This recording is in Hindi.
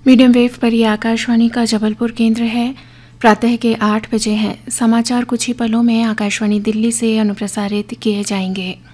मीडियम वेव पर यह आकाशवाणी का जबलपुर केंद्र है। प्रातः के 8 बजे हैं। समाचार कुछ ही पलों में आकाशवाणी दिल्ली से अनुप्रसारित किए जाएंगे।